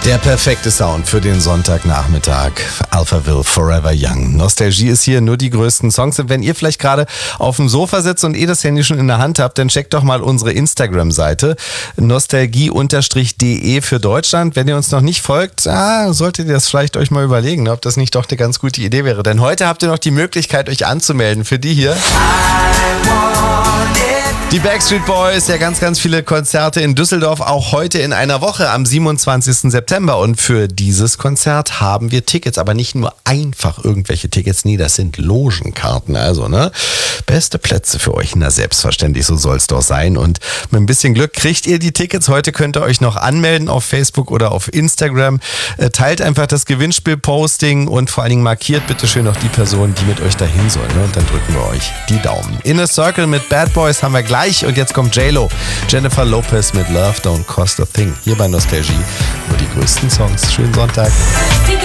Der perfekte Sound für den Sonntagnachmittag. Alphaville, Forever Young. Nostalgie ist hier, nur die größten Songs. Und wenn ihr vielleicht gerade auf dem Sofa sitzt und das Handy schon in der Hand habt, dann checkt doch mal unsere Instagram-Seite. Nostalgie_de für Deutschland. Wenn ihr uns noch nicht folgt, solltet ihr das vielleicht euch mal überlegen, ob das nicht doch eine ganz gute Idee wäre. Denn heute habt ihr noch die Möglichkeit, euch anzumelden für die hier. Die Backstreet Boys, ja ganz, ganz viele Konzerte in Düsseldorf, auch heute in einer Woche am 27. September. Und für dieses Konzert haben wir Tickets, aber nicht nur einfach irgendwelche Tickets, nee, das sind Logenkarten. Also, beste Plätze für euch. Na, selbstverständlich, so soll es doch sein. Und mit ein bisschen Glück kriegt ihr die Tickets. Heute könnt ihr euch noch anmelden auf Facebook oder auf Instagram. Teilt einfach das Gewinnspiel-Posting und vor allen Dingen markiert bitte schön noch die Person, die mit euch dahin soll. Und dann drücken wir euch die Daumen. Inner Circle mit Bad Boys haben wir gleich. Und jetzt kommt J-Lo, Jennifer Lopez mit Love Don't Cost a Thing. Hier bei Nostalgie. Nur die größten Songs. Schönen Sonntag.